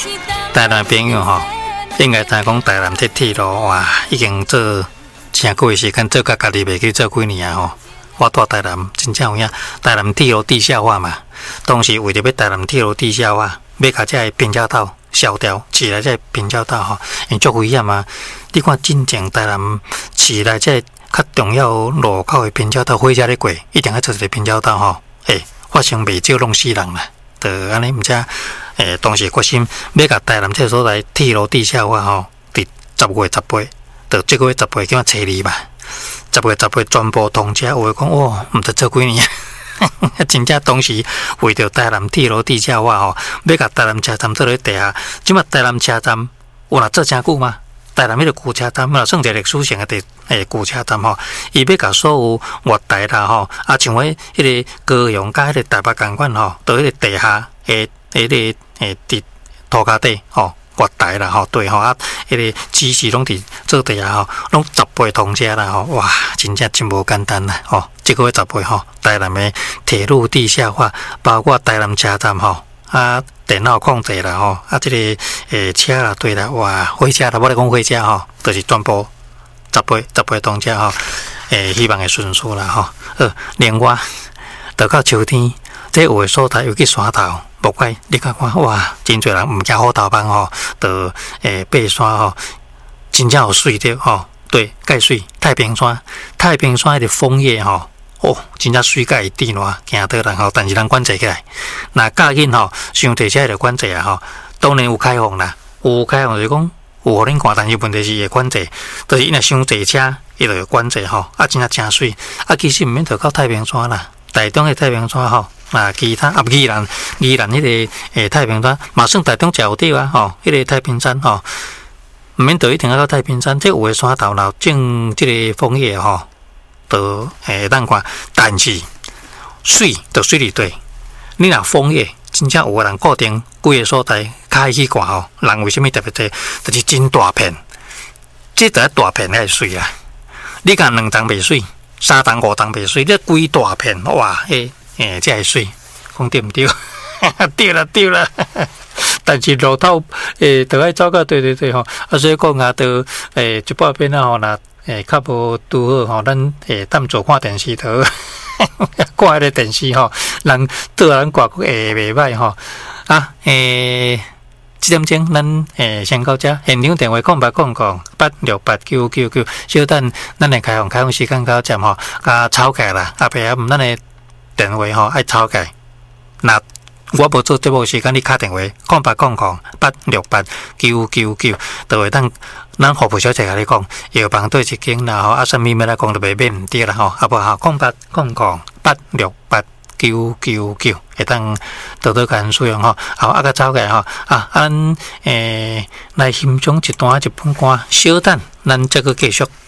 台南朋友吼，应该知讲台南这铁路哇，已经做真久的时间，做甲家己袂去做几年啊吼。我住台南真正有影，台南铁路地下化嘛，当时为着要台南铁路地下化，要甲这平交道消掉，市内这平交道吼，因足危险嘛。你看真正台南市内这较重要路口的平交道，火车咧过，一定要做一个平交道吼。发生袂少弄死人啦，就安尼毋知当时决心要甲台南这所在铁路地下化吼，伫10月18，就这个月18叫初2吧。10月18全部通车，有诶讲哦，毋知做几年，真正当时为着台南铁路地下化吼，要甲台南车站做咧地下。即马台南车站有若做真久吗？台南迄个旧车站，算一个历史性诶旧车站吼，伊要甲所有月台啦吼，像迄个高雄甲迄个台北共款吼，到迄个地下迄个伫涂骹底吼。月台啦吼，对吼迄个指示拢伫做地下吼，拢10倍通车啦吼，哇，真正真无简单啦吼！这个月10倍吼，台南的铁路地下化，包括台南车站吼，电脑控制啦吼，这个车啦对啦，哇，火车啦，我来讲火车吼，就是全部10倍通车吼，希望会顺速啦吼。另外，到到秋天，这有的所在尤其山头。木怪，你看看哇，真侪人毋惊虎头帮吼，到爬山吼，真正有水着吼。对，介水太平山迄个枫叶吼，哦，真正水介低烂，行倒人吼，但是人管制起来。那驾紧吼，伤地车就管制啊吼。当然有开放啦，有开放就是讲有互恁看，但是问题是会管制，就是伊若伤侪车，伊就会管制吼。真正真水，其实毋免着到太平山啦，台中的太平山吼。其他宜兰迄个太平山，嘛算台中真有地啊吼，迄个太平山吼，毋免着一定要到太平山，这有诶山头若种即个枫叶吼，就当看，但是水就水里底，你若枫叶真正有个人固定几个所在开去看吼，人为什么特别多？就是真大片，这就大片来水啊！你讲2重袂水，3重5重袂水，这规大片哇这会水，讲对毋对？对啦，但是路头就爱走到对吼，所以讲就一半边吼若较无拄好吼，咱踮做看电视头，看迄个电视吼，人对人挂个袂歹吼7点钟咱先到这，现场电话0800868999，小等咱会开放时间到站吼，甲吵起啦，后壁咱会。电话吼爱吵起，那我无做节目时间，你打电话0800868999，就会咱服务小姐甲你讲，药房对一间啦吼，啥物要来讲就袂免毋对啦吼，无吼0800868999，会当多甲使用吼，甲吵起吼，咱来欣赏一段日本歌，小等咱再个继续。